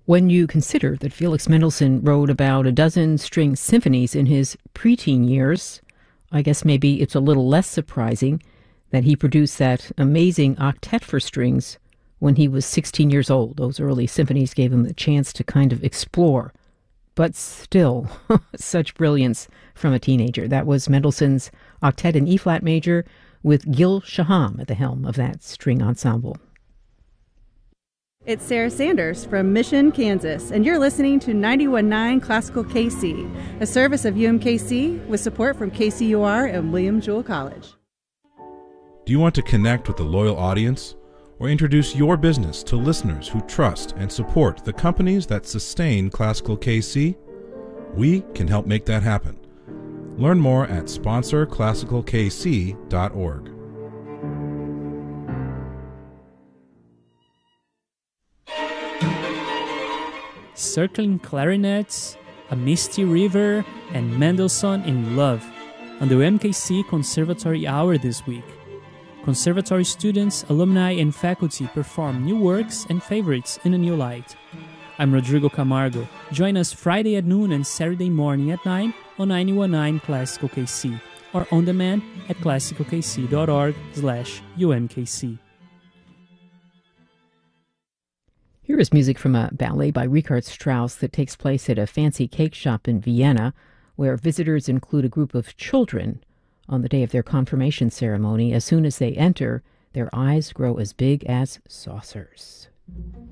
When you consider that Felix Mendelssohn wrote about a dozen string symphonies in his preteen years, I guess maybe it's a little less surprising that he produced that amazing octet for strings when he was 16 years old. Those early symphonies gave him the chance to kind of explore. But still, such brilliance from a teenager. That was Mendelssohn's Octet in E-flat major with Gil Shaham at the helm of that string ensemble. It's Sarah Sanders from Mission, Kansas, and you're listening to 91.9 Classical KC, a service of UMKC with support from KCUR and William Jewell College. Do you want to connect with a loyal audience or introduce your business to listeners who trust and support the companies that sustain Classical KC? We can help make that happen. Learn more at sponsorclassicalkc.org. Circling Clarinets, A Misty River, and Mendelssohn in Love on the UMKC Conservatory Hour this week. Conservatory students, alumni, and faculty perform new works and favorites in a new light. I'm Rodrigo Camargo. Join us Friday at noon and Saturday morning at 9 on 91.9 Classical KC or on demand at classicalkc.org/UMKC. Here is music from a ballet by Richard Strauss that takes place at a fancy cake shop in Vienna, where visitors include a group of children. On the day of their confirmation ceremony, as soon as they enter, their eyes grow as big as saucers.